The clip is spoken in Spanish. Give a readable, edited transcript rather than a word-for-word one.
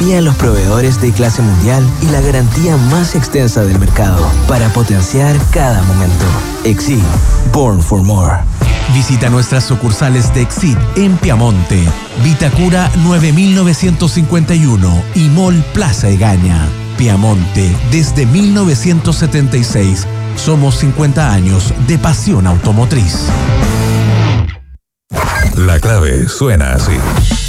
Confía en los proveedores de clase mundial y la garantía más extensa del mercado para potenciar cada momento. Exit, born for more. Visita nuestras sucursales de Exit en Piamonte, Vitacura 9951 y Mall Plaza Egaña. Piamonte, desde 1976. Somos 50 años de pasión automotriz. La clave suena así.